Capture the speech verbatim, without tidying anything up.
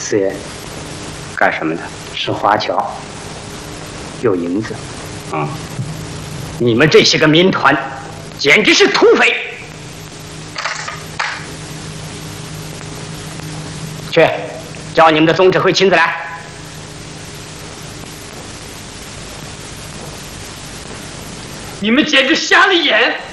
四爷， 干什么的？ 是华侨，有银子。 嗯， 你们这些个民团，简直是土匪！去，叫你们的总指挥亲自来。 你们简直瞎了眼！